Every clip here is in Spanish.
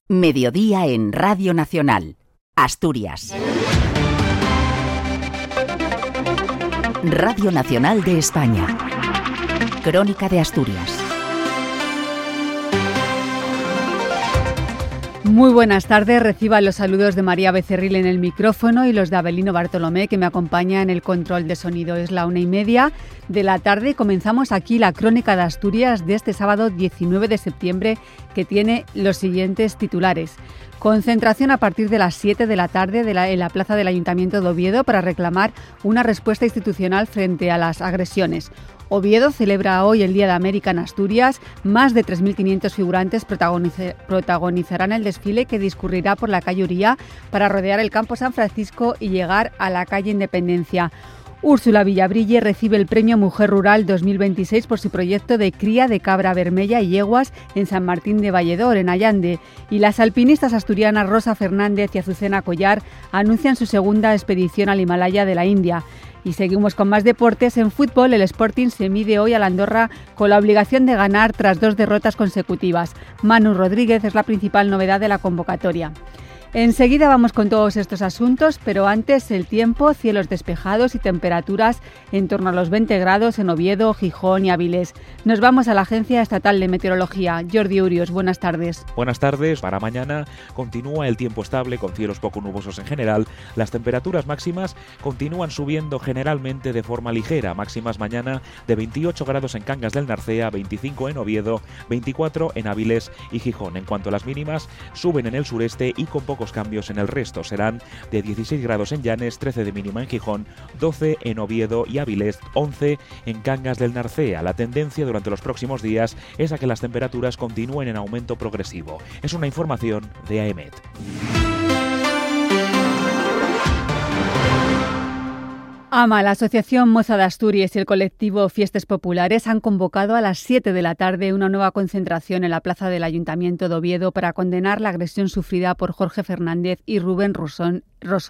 Mediodía en Radio Nacional, Asturias. Radio Nacional de España. Crónica de Asturias. Muy buenas tardes, reciban los saludos de María Becerril en el micrófono y los de Abelino Bartolomé, que me acompaña en el control de sonido. Es la 1:30 de la tarde y comenzamos aquí la Crónica de Asturias de este sábado 19 de septiembre, que tiene los siguientes titulares. Concentración a partir de las 7 de la tarde en la plaza del Ayuntamiento de Oviedo para reclamar una respuesta institucional frente a las agresiones. Oviedo celebra hoy el Día de América en Asturias. Más de 3.500 figurantes protagonizarán el desfile que discurrirá por la calle Uría para rodear el Campo San Francisco y llegar a la calle Independencia. Úrsula Villabrille recibe el Premio Mujer Rural 2026 por su proyecto de cría de cabra vermella y yeguas en San Martín de Valledor, en Allande. Y las alpinistas asturianas Rosa Fernández y Azucena Collar anuncian su segunda expedición al Himalaya de la India. Y seguimos con más deportes. En fútbol, el Sporting se mide hoy al Andorra con la obligación de ganar tras 2 derrotas consecutivas. Manu Rodríguez es la principal novedad de la convocatoria. Enseguida vamos con todos estos asuntos, pero antes el tiempo, cielos despejados y temperaturas en torno a los 20 grados en Oviedo, Gijón y Avilés. Nos vamos a la Agencia Estatal de Meteorología. Jordi Urios, buenas tardes. Buenas tardes. Para mañana continúa el tiempo estable con cielos poco nubosos en general. Las temperaturas máximas continúan subiendo generalmente de forma ligera. Máximas mañana de 28 grados en Cangas del Narcea, 25 en Oviedo, 24 en Avilés y Gijón. En cuanto a las mínimas, suben en el sureste y con pocos cambios en el resto. Serán de 16 grados en Llanes, 13 de mínima en Gijón, 12 en Oviedo y Avilés, 11 en Cangas del Narcea. La tendencia durante los próximos días es a que las temperaturas continúen en aumento progresivo. Es una información de AEMET. AMA, la Asociación Moza de Asturias y el colectivo Fiestas Populares han convocado a las 7 de la tarde una nueva concentración en la plaza del Ayuntamiento de Oviedo para condenar la agresión sufrida por Jorge Fernández y Rubén Rosón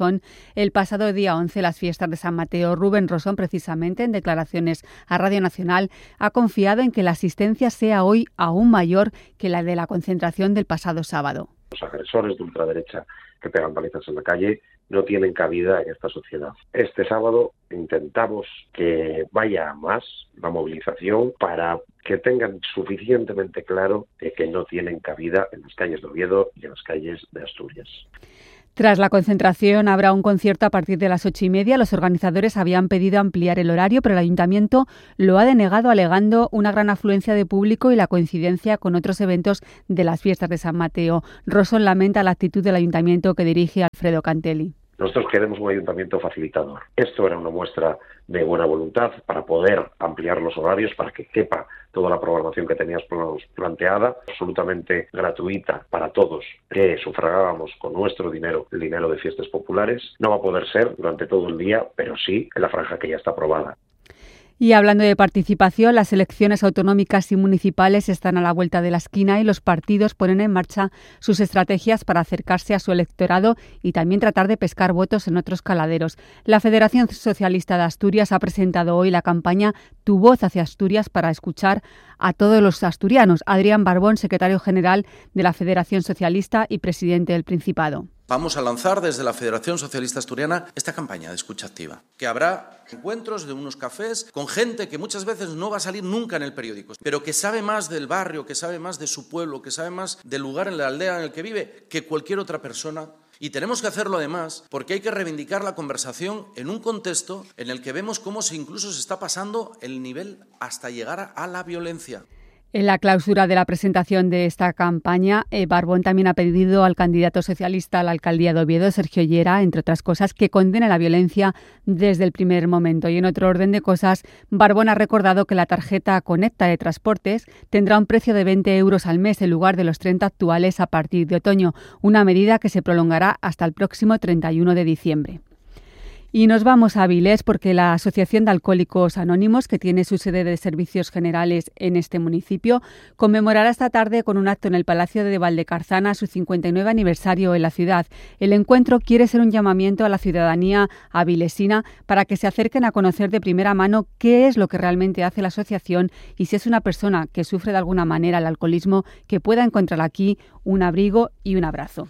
el pasado día 11 en las fiestas de San Mateo. Rubén Rosón, precisamente, en declaraciones a Radio Nacional, ha confiado en que la asistencia sea hoy aún mayor que la de la concentración del pasado sábado. Los agresores de ultraderecha que pegan palizas en la calle no tienen cabida en esta sociedad. Este sábado intentamos que vaya más la movilización para que tengan suficientemente claro de que no tienen cabida en las calles de Oviedo y en las calles de Asturias. Tras la concentración habrá un concierto a partir de las 8:30. Los organizadores habían pedido ampliar el horario, pero el Ayuntamiento lo ha denegado, alegando una gran afluencia de público y la coincidencia con otros eventos de las fiestas de San Mateo. Rosón lamenta la actitud del Ayuntamiento que dirige Alfredo Cantelli. Nosotros queremos un ayuntamiento facilitador. Esto era una muestra de buena voluntad para poder ampliar los horarios, para que quepa toda la programación que teníamos planteada, absolutamente gratuita para todos, que sufragábamos con nuestro dinero, el dinero de Fiestas Populares. No va a poder ser durante todo el día, pero sí en la franja que ya está aprobada. Y hablando de participación, las elecciones autonómicas y municipales están a la vuelta de la esquina y los partidos ponen en marcha sus estrategias para acercarse a su electorado y también tratar de pescar votos en otros caladeros. La Federación Socialista de Asturias ha presentado hoy la campaña Tu voz hacia Asturias para escuchar a todos los asturianos. Adrián Barbón, secretario general de la Federación Socialista y presidente del Principado. Vamos a lanzar desde la Federación Socialista Asturiana esta campaña de escucha activa, que habrá encuentros de unos cafés con gente que muchas veces no va a salir nunca en el periódico, pero que sabe más del barrio, que sabe más de su pueblo, que sabe más del lugar en la aldea en el que vive que cualquier otra persona. Y tenemos que hacerlo además porque hay que reivindicar la conversación en un contexto en el que vemos cómo incluso se está pasando el nivel hasta llegar a la violencia. En la clausura de la presentación de esta campaña, Barbón también ha pedido al candidato socialista a la alcaldía de Oviedo, Sergio Llera, entre otras cosas, que condene la violencia desde el primer momento. Y en otro orden de cosas, Barbón ha recordado que la tarjeta Conecta de Transportes tendrá un precio de 20 euros al mes en lugar de los 30 actuales a partir de otoño, una medida que se prolongará hasta el próximo 31 de diciembre. Y nos vamos a Avilés porque la Asociación de Alcohólicos Anónimos, que tiene su sede de servicios generales en este municipio, conmemorará esta tarde con un acto en el Palacio de Valdecarzana su 59 aniversario en la ciudad. El encuentro quiere ser un llamamiento a la ciudadanía avilesina para que se acerquen a conocer de primera mano qué es lo que realmente hace la asociación y si es una persona que sufre de alguna manera el alcoholismo, que pueda encontrar aquí un abrigo y un abrazo.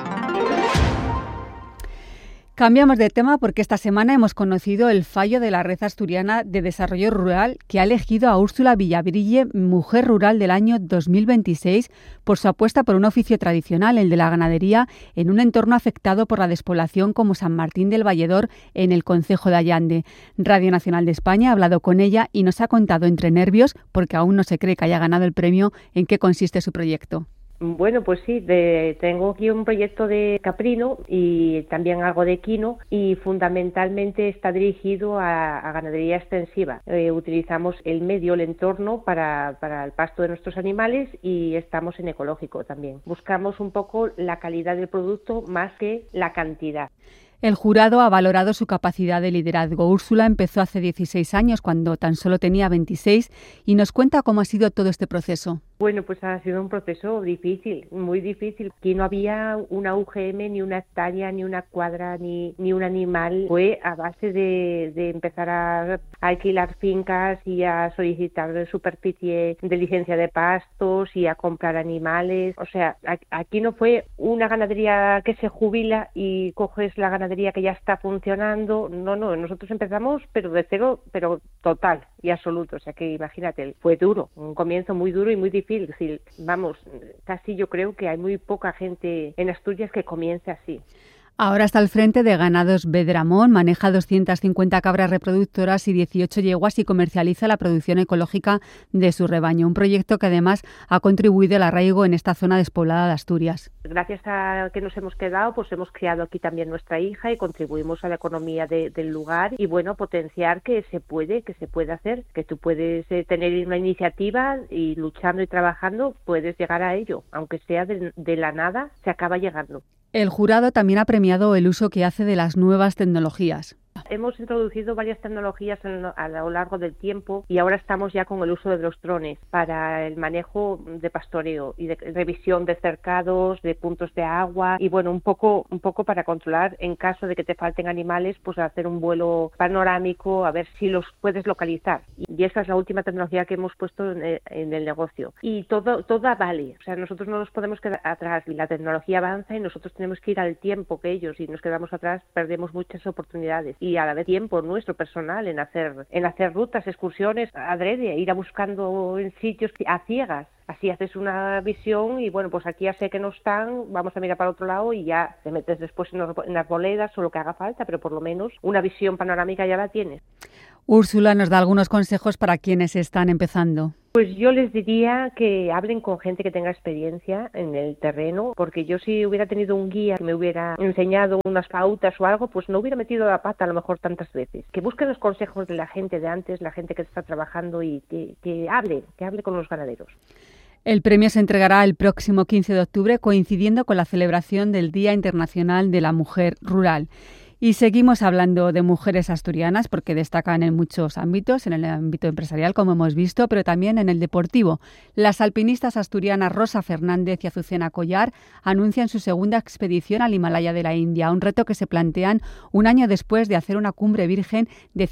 Cambiamos de tema porque esta semana hemos conocido el fallo de la Red Asturiana de Desarrollo Rural, que ha elegido a Úrsula Villabrille Mujer Rural del año 2026 por su apuesta por un oficio tradicional, el de la ganadería, en un entorno afectado por la despoblación como San Martín del Valledor en el concejo de Allande. Radio Nacional de España ha hablado con ella y nos ha contado entre nervios, porque aún no se cree que haya ganado el premio, en qué consiste su proyecto. Bueno, pues sí, tengo aquí un proyecto de caprino y también algo de equino y fundamentalmente está dirigido a ganadería extensiva. Utilizamos el medio, el entorno para el pasto de nuestros animales y estamos en ecológico también. Buscamos un poco la calidad del producto más que la cantidad. El jurado ha valorado su capacidad de liderazgo. Úrsula empezó hace 16 años, cuando tan solo tenía 26, y nos cuenta cómo ha sido todo este proceso. Bueno, pues ha sido un proceso difícil, muy difícil. Aquí no había una UGM, ni una hectárea, ni una cuadra, ni un animal. Fue a base de empezar a alquilar fincas y a solicitar superficie de licencia de pastos y a comprar animales. O sea, aquí no fue una ganadería que se jubila y coges la ganadería que ya está funcionando. No, nosotros empezamos pero de cero, pero total y absoluto. O sea que imagínate, fue duro, un comienzo muy duro y muy difícil. Es decir, vamos, casi yo creo que hay muy poca gente en Asturias que comience así. Ahora está al frente de Ganados Vedramón, maneja 250 cabras reproductoras y 18 yeguas y comercializa la producción ecológica de su rebaño. Un proyecto que además ha contribuido al arraigo en esta zona despoblada de Asturias. Gracias a que nos hemos quedado, pues hemos criado aquí también nuestra hija y contribuimos a la economía del lugar y bueno, potenciar que se puede hacer, que tú puedes tener una iniciativa y luchando y trabajando puedes llegar a ello, aunque sea de la nada, se acaba llegando. El jurado también ha premiado el uso que hace de las nuevas tecnologías. Hemos introducido varias tecnologías a lo largo del tiempo y ahora estamos ya con el uso de los drones para el manejo de pastoreo y de revisión de cercados, de puntos de agua y bueno, un poco para controlar en caso de que te falten animales, pues hacer un vuelo panorámico a ver si los puedes localizar. Y esa es la última tecnología que hemos puesto en el negocio. Y toda vale, o sea, nosotros no nos podemos quedar atrás y la tecnología avanza y nosotros tenemos que ir al tiempo que ellos y nos quedamos atrás, perdemos muchas oportunidades. Y a la vez tiempo nuestro personal en hacer rutas, excursiones, adrede, ir a buscando en sitios a ciegas. Así haces una visión y bueno, pues aquí ya sé que no están, vamos a mirar para otro lado y ya te metes después en arboledas o lo que haga falta, pero por lo menos una visión panorámica ya la tienes. Úrsula nos da algunos consejos para quienes están empezando. Pues yo les diría que hablen con gente que tenga experiencia en el terreno, porque yo si hubiera tenido un guía que me hubiera enseñado unas pautas o algo, pues no hubiera metido la pata a lo mejor tantas veces. Que busquen los consejos de la gente de antes, la gente que está trabajando y que hable con los ganaderos. El premio se entregará el próximo 15 de octubre, coincidiendo con la celebración del Día Internacional de la Mujer Rural. Y seguimos hablando de mujeres asturianas porque destacan en muchos ámbitos, en el ámbito empresarial, como hemos visto, pero también en el deportivo. Las alpinistas asturianas Rosa Fernández y Azucena Collar anuncian su segunda expedición al Himalaya de la India, un reto que se plantean un año después de hacer una cumbre virgen de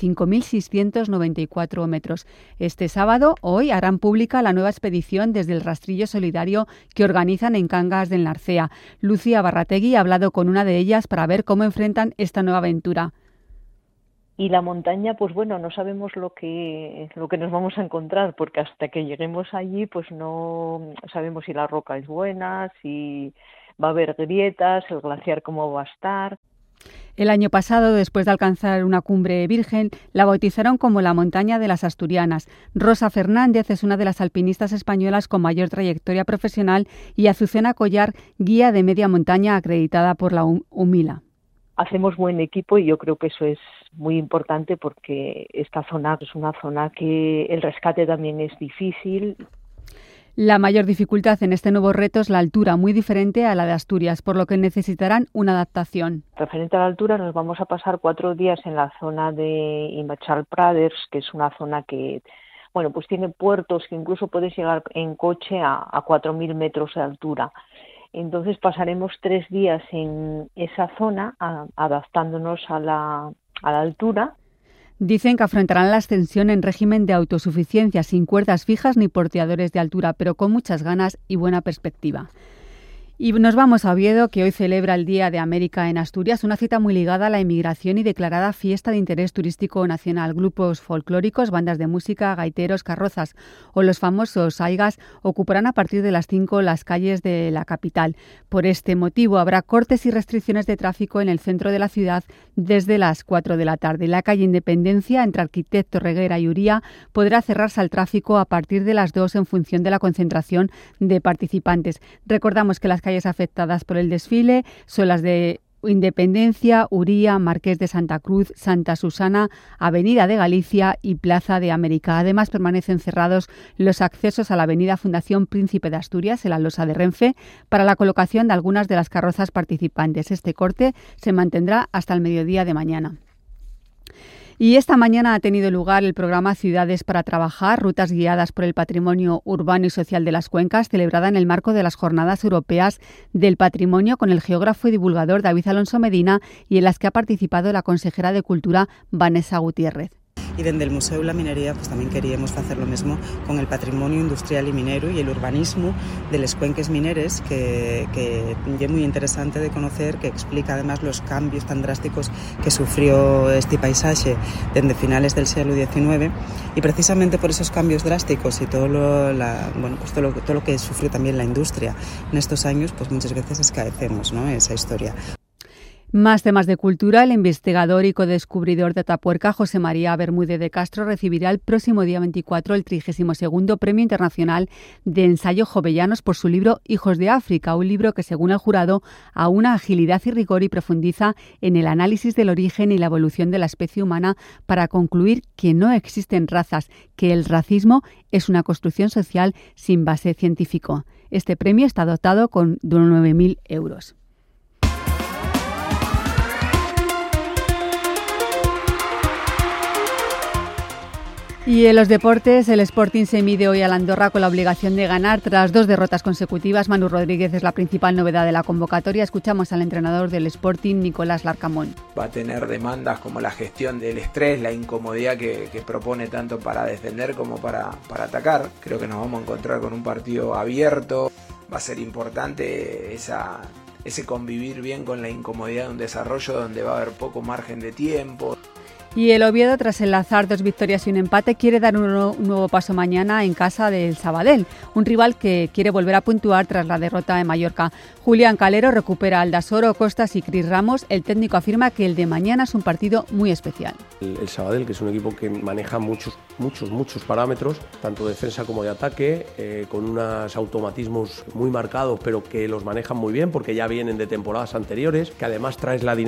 5.694 metros. Este sábado, hoy, harán pública la nueva expedición desde el rastrillo solidario que organizan en Cangas del Narcea. Lucía Barrategui ha hablado con una de ellas para ver cómo enfrentan esta nueva aventura. Y la montaña, pues bueno, no sabemos lo que nos vamos a encontrar, porque hasta que lleguemos allí, pues no sabemos si la roca es buena, si va a haber grietas, el glaciar cómo va a estar. El año pasado, después de alcanzar una cumbre virgen, la bautizaron como la montaña de las asturianas. Rosa Fernández es una de las alpinistas españolas con mayor trayectoria profesional y Azucena Collar, guía de media montaña acreditada por la UMILA. Hacemos buen equipo y yo creo que eso es muy importante porque esta zona es una zona que el rescate también es difícil. La mayor dificultad en este nuevo reto es la altura, muy diferente a la de Asturias, por lo que necesitarán una adaptación. Referente a la altura, nos vamos a pasar 4 días en la zona de Imachal Praders, que es una zona que, bueno, pues tiene puertos que incluso puedes llegar en coche a 4.000 metros de altura. Entonces pasaremos 3 días en esa zona adaptándonos a la altura. Dicen que afrontarán la ascensión en régimen de autosuficiencia, sin cuerdas fijas ni porteadores de altura, pero con muchas ganas y buena perspectiva. Y nos vamos a Oviedo, que hoy celebra el Día de América en Asturias, una cita muy ligada a la inmigración y declarada fiesta de interés turístico nacional. Grupos folclóricos, bandas de música, gaiteros, carrozas o los famosos saigas ocuparán a partir de las 5 las calles de la capital. Por este motivo habrá cortes y restricciones de tráfico en el centro de la ciudad desde las 4 de la tarde. La calle Independencia, entre Arquitecto, Reguera y Uría, podrá cerrarse al tráfico a partir de las 2 en función de la concentración de participantes. Recordamos que las calles afectadas por el desfile son las de Independencia, Uría, Marqués de Santa Cruz, Santa Susana, Avenida de Galicia y Plaza de América. Además, permanecen cerrados los accesos a la Avenida Fundación Príncipe de Asturias, en la losa de Renfe, para la colocación de algunas de las carrozas participantes. Este corte se mantendrá hasta el mediodía de mañana. Y esta mañana ha tenido lugar el programa Ciudades para Trabajar, rutas guiadas por el patrimonio urbano y social de las cuencas, celebrada en el marco de las Jornadas Europeas del Patrimonio con el geógrafo y divulgador David Alonso Medina y en las que ha participado la consejera de Cultura Vanessa Gutiérrez. Y desde el Museo de la Minería pues también queríamos hacer lo mismo con el patrimonio industrial y minero y el urbanismo de les cuenques mineres que es muy interesante de conocer, que explica además los cambios tan drásticos que sufrió este paisaje desde finales del siglo XIX, y precisamente por esos cambios drásticos y todo lo que sufrió también la industria en estos años, pues muchas veces escaecemos, ¿no?, esa historia. Más temas de cultura. El investigador y codescubridor de Atapuerca, José María Bermúdez de Castro, recibirá el próximo día 24 el 32º Premio Internacional de Ensayo Jovellanos por su libro Hijos de África, un libro que, según el jurado, aúna agilidad y rigor y profundiza en el análisis del origen y la evolución de la especie humana para concluir que no existen razas, que el racismo es una construcción social sin base científico. Este premio está dotado con 9.000 euros. Y en los deportes, el Sporting se mide hoy al Andorra con la obligación de ganar tras 2 derrotas consecutivas. Manu Rodríguez es la principal novedad de la convocatoria. Escuchamos al entrenador del Sporting, Nicolás Larcamón. Va a tener demandas como la gestión del estrés, la incomodidad que propone tanto para defender como para atacar. Creo que nos vamos a encontrar con un partido abierto. Va a ser importante ese convivir bien con la incomodidad de un desarrollo donde va a haber poco margen de tiempo. Y el Oviedo, tras enlazar 2 victorias y un empate, quiere dar un nuevo paso mañana en casa del Sabadell, un rival que quiere volver a puntuar tras la derrota en Mallorca. Julián Calero recupera a Aldasoro, Costas y Cris Ramos. El técnico afirma que el de mañana es un partido muy especial. El Sabadell, que es un equipo que maneja muchos parámetros, tanto de defensa como de ataque, con unos automatismos muy marcados, pero que los manejan muy bien porque ya vienen de temporadas anteriores, que además traes la dinámica